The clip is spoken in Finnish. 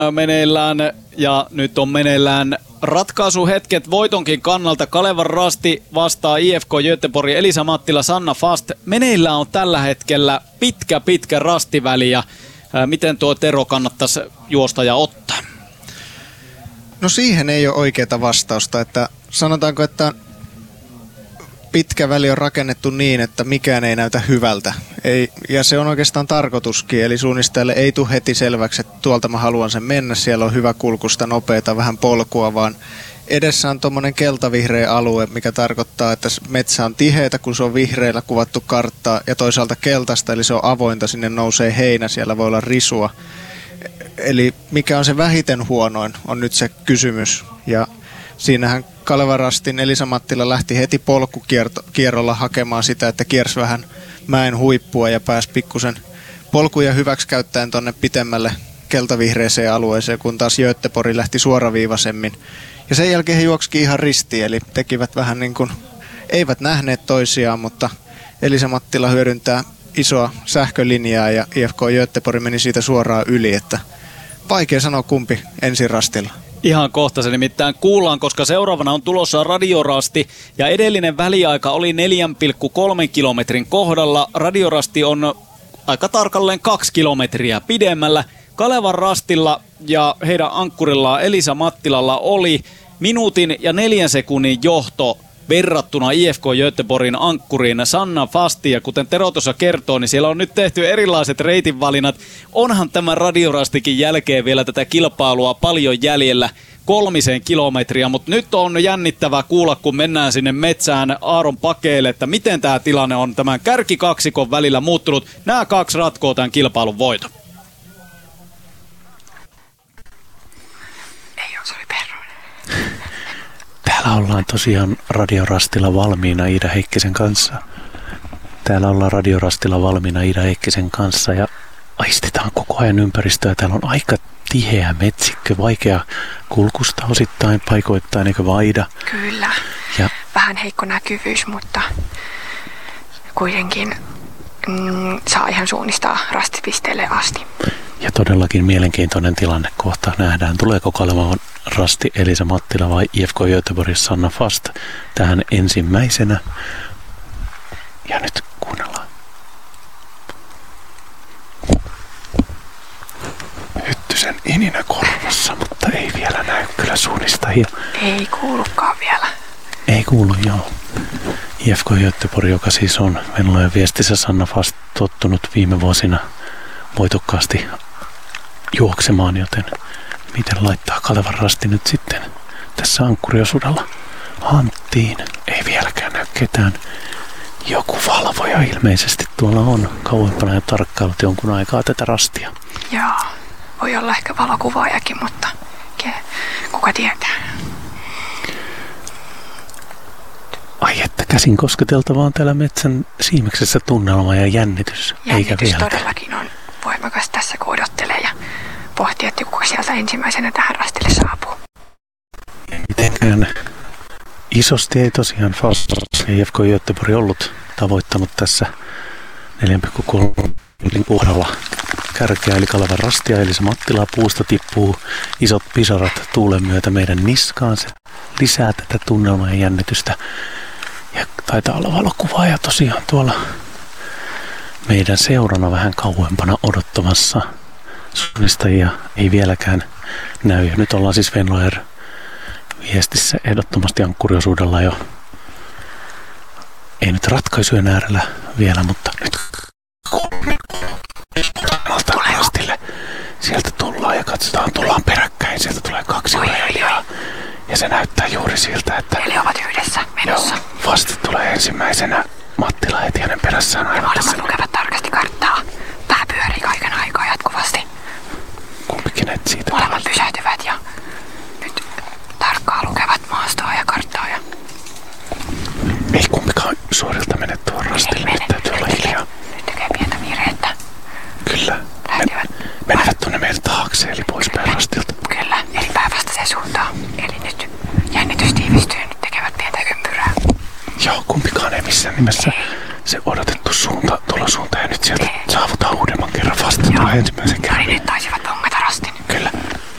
meneillään ja nyt on meneillään ratkaisuhetket voitonkin kannalta. Kalevan Rasti vastaa IFK Göteborg, Elisa Mattila, Sanna Fast. Meneillään on tällä hetkellä pitkä rastiväli ja miten tuo Tero kannattaisi juosta ja ottaa? No siihen ei ole oikeaa vastausta, että sanotaanko, että pitkä väli on rakennettu niin, että mikään ei näytä hyvältä. Ja se on oikeastaan tarkoituskin, eli suunnistajalle ei tule heti selväksi, että tuolta mä haluan sen mennä, siellä on hyvä kulkusta, nopeata, vähän polkua, vaan edessä on tuommoinen keltavihreä alue, mikä tarkoittaa, että metsä on tiheitä, kun se on vihreillä kuvattu karttaa, ja toisaalta keltaista, eli se on avointa, sinne nousee heinä, siellä voi olla risua. Eli mikä on se vähiten huonoin, on nyt se kysymys. Ja siinähän Kalevan Rastin Elisa Mattila lähti heti polkukierrolla hakemaan sitä, että kiersi vähän mäen huippua ja pääsi pikkusen polkuja hyväksi käyttäen tuonne pitemmälle keltavihreeseen alueeseen, kun taas Göteborg lähti suoraviivaisemmin. Ja sen jälkeen he juoksikin ihan ristiin, eli tekivät vähän niin kuin, eivät nähneet toisiaan, mutta Elisa Mattila hyödyntää isoa sähkölinjaa ja IFK Göteborg meni siitä suoraan yli, että vaikea sanoa kumpi ensin rastilla. Ihan kohta se nimittäin kuullaan, koska seuraavana on tulossa radiorasti ja edellinen väliaika oli 4,3 kilometrin kohdalla. Radiorasti on aika tarkalleen 2 kilometriä pidemmällä. Kalevan Rastilla ja heidän ankkurillaan Elisa Mattilalla oli minuutin ja 4 sekunnin johto verrattuna IFK Göteborgin ankkuriin Sanna Fastiin. Ja kuten Tero tuossa kertoo, niin siellä on nyt tehty erilaiset reitinvalinnat. Onhan tämän radiorastikin jälkeen vielä tätä kilpailua paljon jäljellä 3 kilometriä, mutta nyt on jännittävää kuulla, kun mennään sinne metsään Aaron pakeille, että miten tämä tilanne on tämän kärkikaksikon välillä muuttunut. Nämä 2 ratkoo tämän kilpailun voiton. Täällä ollaan tosiaan radiorastilla valmiina Iida Heikkisen kanssa. Ja aistitaan koko ajan ympäristöä. Täällä on aika tiheä metsikkö, vaikea kulkusta osittain, paikoittain, eikö vaida? Kyllä. Ja vähän heikko näkyvyys, mutta kuitenkin saa ihan suunnistaa rastipisteelle asti. Ja todellakin mielenkiintoinen tilanne kohta nähdään. Tuleeko Kalevan Rasti Elisa Mattila vai IFK Göteborg Sanna Fast tähän ensimmäisenä? Ja nyt kuunnellaan. Hyttysen ininä kolmassa, mutta ei vielä näy kyllä suunnistajia. Ei kuulukaan vielä. Ei kuulu, joo. IFK Göteborg, joka siis on Venlojen viestissä Sanna Fast tottunut viime vuosina voitokkaasti juoksemaan, joten miten laittaa Kalevan Rasti nyt sitten tässä ankkuriosuudella hanttiin? Ei vieläkään näy ketään. Joku valvoja ilmeisesti tuolla on kauempana ja tarkkailut jonkun aikaa tätä rastia. Joo, voi olla ehkä valokuvaajakin, mutta kuka tietää. Ai että käsin kosketeltavaa on täällä metsän siimeksessä tunnelma ja jännitys. Jännitys todellakin on voimakas tässä, kun odottelee ja pohtii, että kuka sieltä ensimmäisenä tähän rastille saapuu. Mitenkään isosti ei tosiaan Fast IFK Göteborg ollut tavoittanut tässä 4,3 kohdalla kärkeä, eli Kalevan Rastia, eli se Mattila puusta tippuu isot pisarat tuulen myötä meidän niskaan. Se lisää tätä tunnelmaa ja jännitystä. Ja taitaa olla valokuvaaja tosiaan tuolla meidän seurana vähän kauempana odottamassa. Suunnistajia ei vieläkään näy. Ja nyt ollaan siis Venloer viestissä ehdottomasti ankkuriosuudella jo. Ei nyt ratkaisujen äärellä vielä, mutta nyt rastille. Sieltä tullaan ja katsotaan, tullaan peräkkäin. Sieltä tulee 2 urheilijaa. Ja se näyttää juuri siltä, että eli ovat yhdessä menossa. Vasti tulee ensimmäisenä. Mattila heti hänen perässään aivan. Ja molemmat lukevat tarkasti karttaa. Pää pyörii kaiken aikaa jatkuvasti. Kumpikin etsii tätä. Molemmat pysähtyvät ja nyt tarkkaan lukevat maastoa ja karttaa. Ja ei kumpikaan suorilta mene tuon rastille. Nyt täytyy olla hiljaa. Nyt tekee pientä viireettä. Kyllä. Menevät tuonne meiltä taakse, eli poispäin rastilta. Kyllä, eli päinvastaiseen suuntaan. Eli nyt jännitys tiivistyy, nyt tekevät pientä ympyrää. Joo, kumpikaan ei missään nimessä se odotettu suunta, tulosuunta, ja nyt sieltä saavutaan uudemman kerran vasta. Tulee ensimmäisen kerran. Nyt